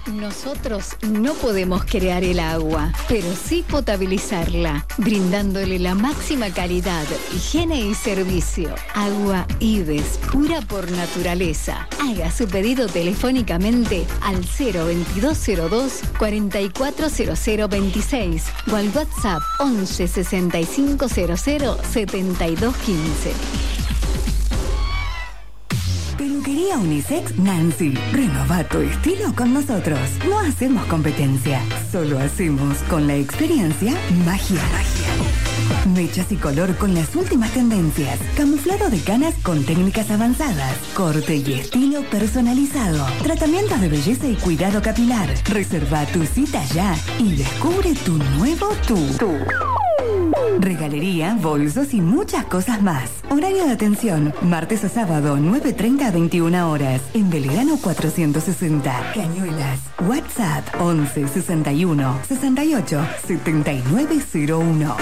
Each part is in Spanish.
Nosotros no podemos crear el agua, pero sí potabilizarla, brindándole la máxima calidad, higiene y servicio. Agua Ives, pura por naturaleza. Haga su pedido telefónicamente al 02202 440026 o al WhatsApp 11 6500 7215. Peluquería Unisex Nancy. Renova tu estilo con nosotros. No hacemos competencia. Solo hacemos con la experiencia magia. Mechas y color con las últimas tendencias. Camuflado de canas con técnicas avanzadas. Corte y estilo personalizado. Tratamientos de belleza y cuidado capilar. Reserva tu cita ya y descubre tu nuevo tú. Regalería, bolsos y muchas cosas más. Horario de atención, martes a sábado, 9:30 a 21 horas. En Belgrano 460. Cañuelas. WhatsApp 11 61 68 7901.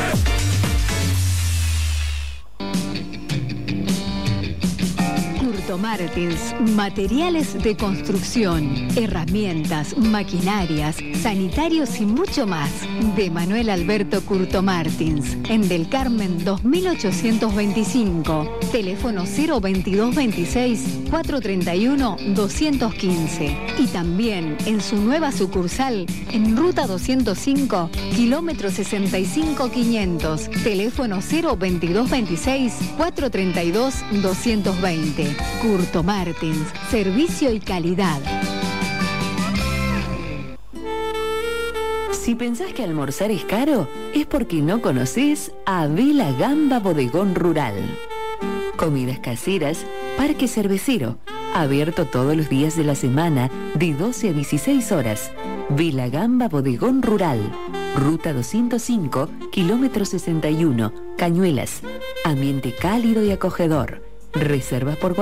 Curto Martins, materiales de construcción, herramientas, maquinarias, sanitarios y mucho más. De Manuel Alberto Curto Martins, en Del Carmen 2825, teléfono 02226 431 215. Y también en su nueva sucursal, en Ruta 205, kilómetro 65500, teléfono 02226 432 220. Curto Martins, servicio y calidad. Si pensás que almorzar es caro, es porque no conocés a Vila Gamba Bodegón Rural. Comidas caseras, parque cervecero, abierto todos los días de la semana de 12 a 16 horas. Vila Gamba Bodegón Rural, Ruta 205, kilómetro 61, Cañuelas. Ambiente cálido y acogedor. Reservas por